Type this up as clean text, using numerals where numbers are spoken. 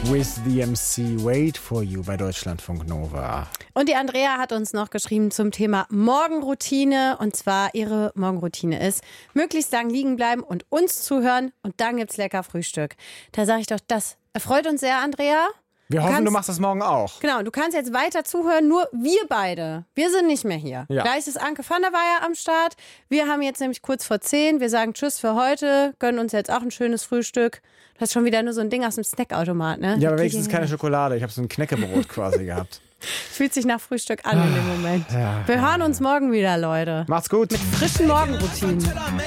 with the MC Wait for You bei Deutschlandfunk Nova. Und die Andrea hat uns noch geschrieben zum Thema Morgenroutine. Und zwar ihre Morgenroutine ist, möglichst lang liegen bleiben und uns zuhören. Und dann gibt's lecker Frühstück. Da sage ich doch, das erfreut uns sehr, Andrea. Wir hoffen, du machst das morgen auch. Genau, du kannst jetzt weiter zuhören, nur wir beide. Wir sind nicht mehr hier. Ja. Gleich ist Anke van der Weyer am Start. Wir haben jetzt nämlich kurz vor 10. Wir sagen Tschüss für heute, gönnen uns jetzt auch ein schönes Frühstück. Das ist schon wieder nur so ein Ding aus dem Snackautomat, ne? Ja, aber wenigstens keine Schokolade. Ich habe so ein Knäckebrot quasi gehabt. Fühlt sich nach Frühstück an in dem Moment. Ja. Wir hören uns morgen wieder, Leute. Macht's gut. Frischen Morgenroutinen.